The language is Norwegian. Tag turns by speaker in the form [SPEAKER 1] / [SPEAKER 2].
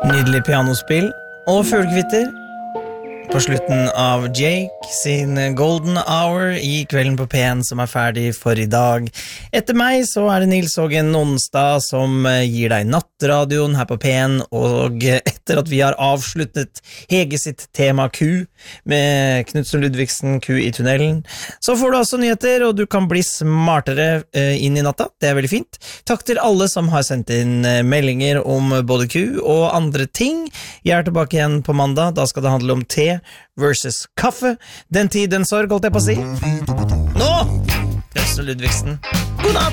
[SPEAKER 1] Nydelig pianospill og fuglekvitter på slutten av Jake sin Golden Hour i Kvelden på P1 som ferdig for i dag. Etter meg så det Nils Hågen Nonstad som gir deg nattradioen her på P1, og etter at vi har avsluttet Hege sitt tema Q med Knutsen Ludvigsen Q i tunnelen, så får du også nyheter, og du kan bli smartere inn i natta. Det veldig fint. Takk til alle som har sendt inn meldinger om både Q og andre ting. Jeg tilbake igjen på mandag. Da skal det handle om te versus kaffe. Den tid, den sorg, holdt jeg på å si. Nå! Knutsen Ludvigsen. God natt!